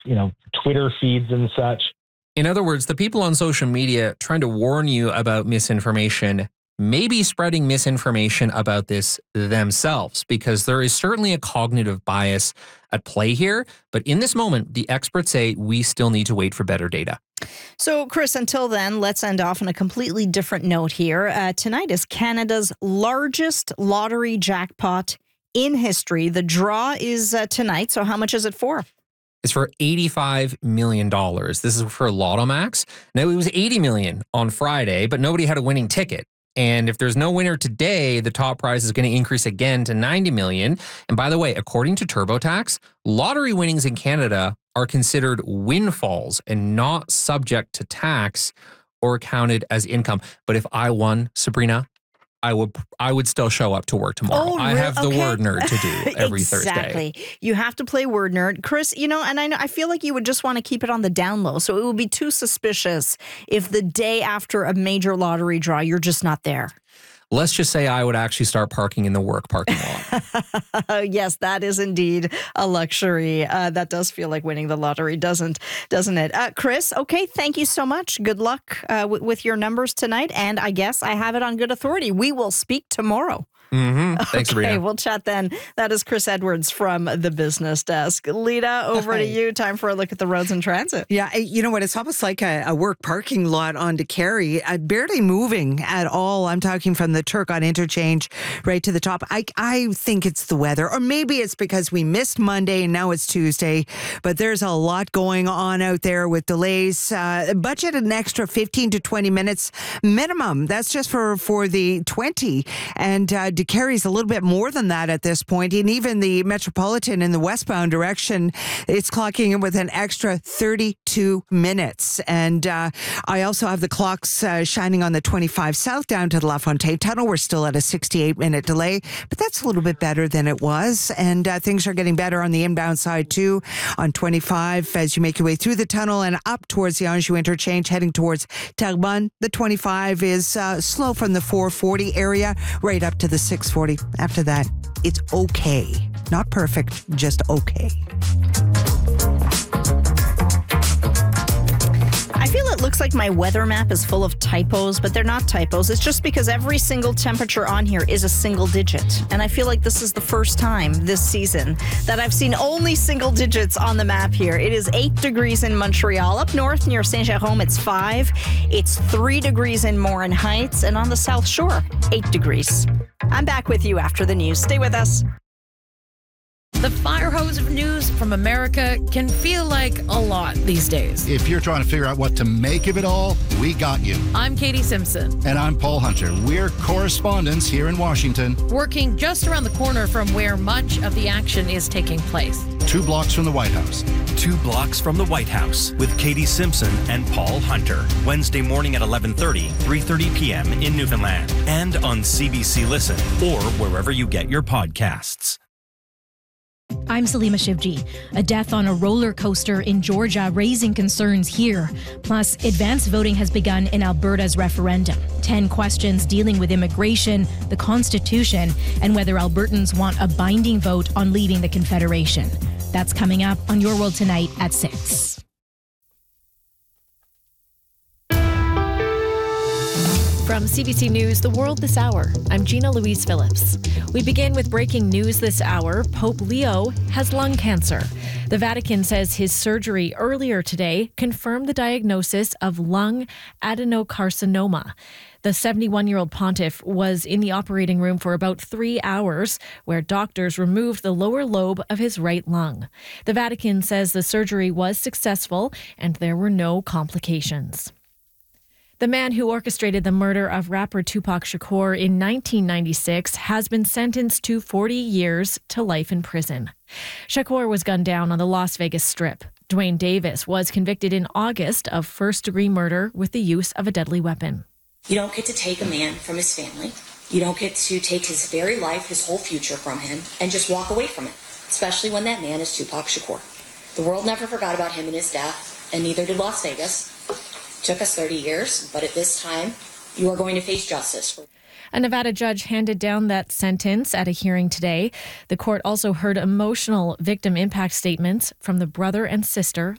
Twitter feeds and such. In other words, the people on social media trying to warn you about misinformation may be spreading misinformation about this themselves, because there is certainly a cognitive bias at play here. But in this moment, the experts say we still need to wait for better data. So, Chris, until then, let's end off on a completely different note here. Tonight is Canada's largest lottery jackpot in history. The draw is tonight. So how much is it for? It's for $85 million. This is for Lotto Max. Now, it was $80 million on Friday, but nobody had a winning ticket. And if there's no winner today, the top prize is going to increase again to $90 million. And by the way, according to TurboTax, lottery winnings in Canada are considered windfalls and not subject to tax or counted as income. But if I won, Sabrina, I would still show up to work tomorrow. Oh, I have the word nerd to do every exactly. Thursday. You have to play word nerd. Chris, and I feel like you would just want to keep it on the down low. So it would be too suspicious if the day after a major lottery draw, you're just not there. Let's just say I would actually start parking in the work parking lot. Yes, that is indeed a luxury. That does feel like winning the lottery, doesn't it? Chris, okay, thank you so much. Good luck with your numbers tonight. And I guess I have it on good authority. We will speak tomorrow. Mm-hmm. Thanks, Sabrina. Okay, we'll chat then. That is Chris Edwards from the Business Desk. Lita, over to you. Time for a look at the roads and transit. Yeah, you know what? It's almost like a work parking lot on Décarie. Barely moving at all. I'm talking from the Turcotte interchange right to the top. I think it's the weather, or maybe it's because we missed Monday and now it's Tuesday, but there's a lot going on out there with delays. Budget an extra 15 to 20 minutes minimum. That's just for the 20. And Décarie's a little bit more than that at this point. And even the Metropolitan in the westbound direction, it's clocking in with an extra 32 minutes. And I also have the clocks shining on the 25 south down to the La Fontaine Tunnel. We're still at a 68-minute delay, but that's a little bit better than it was. And things are getting better on the inbound side, too, on 25 as you make your way through the tunnel and up towards the Anjou interchange, heading towards Terrebonne. The 25 is slow from the 440 area right up to the 640. After that, it's okay. Not perfect, just okay. I feel it looks like my weather map is full of typos, but they're not typos. It's just because every single temperature on here is a single digit. And I feel like this is the first time this season that I've seen only single digits on the map here. It is 8 degrees in Montreal. Up north near Saint-Jérôme, it's 5. It's 3 degrees in Morin Heights. And on the South Shore, 8 degrees. I'm back with you after the news. Stay with us. The fire hose of news from America can feel like a lot these days. If you're trying to figure out what to make of it all, we got you. I'm Katie Simpson. And I'm Paul Hunter. We're correspondents here in Washington. Working just around the corner from where much of the action is taking place. 2 blocks from the White House. 2 blocks from the White House with Katie Simpson and Paul Hunter. Wednesday morning at 11:30, 3:30 p.m. in Newfoundland. And on CBC Listen or wherever you get your podcasts. I'm Salima Shivji. A death on a roller coaster in Georgia raising concerns here. Plus, advanced voting has begun in Alberta's referendum. 10 questions dealing with immigration, the Constitution, and whether Albertans want a binding vote on leaving the Confederation. That's coming up on Your World Tonight at 6. From CBC News, The World This Hour, I'm Gina Louise Phillips. We begin with breaking news this hour. Pope Leo has lung cancer. The Vatican says his surgery earlier today confirmed the diagnosis of lung adenocarcinoma. The 71-year-old pontiff was in the operating room for about 3 hours, where doctors removed the lower lobe of his right lung. The Vatican says the surgery was successful and there were no complications. The man who orchestrated the murder of rapper Tupac Shakur in 1996 has been sentenced to 40 years to life in prison. Shakur was gunned down on the Las Vegas Strip. Dwayne Davis was convicted in August of first-degree murder with the use of a deadly weapon. You don't get to take a man from his family. You don't get to take his very life, his whole future from him, and just walk away from it, especially when that man is Tupac Shakur. The world never forgot about him and his death, and neither did Las Vegas. Took us 30 years, but at this time, you are going to face justice. A Nevada judge handed down that sentence at a hearing today. The court also heard emotional victim impact statements from the brother and sister